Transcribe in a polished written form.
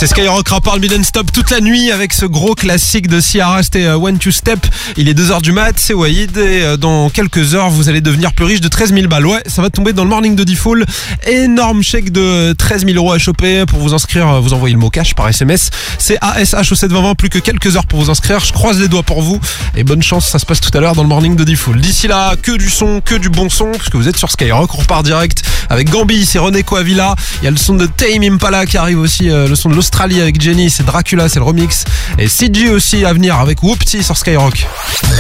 C'est Skyrock Rapport Mid & Stop toute la nuit avec ce gros classique de Ciara, c'était When You Step. Il est 2h du mat, c'est Wahid et dans quelques heures vous allez devenir plus riche de 13 000 balles. Ouais, ça va tomber dans le morning de Diffoul. Énorme chèque de 13 000 € à choper. Pour vous inscrire, vous envoyez le mot cash par SMS. C'est ASH au 720, plus que quelques heures pour vous inscrire. Je croise les doigts pour vous et bonne chance, ça se passe tout à l'heure dans le morning de Diffoul. D'ici là, que du son, que du bon son, parce que vous êtes sur Skyrock. On repart direct avec Gambi, c'est René Coavilla. Il y a le son de Tame Impala qui arrive aussi, le son de l'Australie avec Jenny, c'est Dracula, c'est le remix. Et CG aussi à venir avec Whoopty sur Skyrock.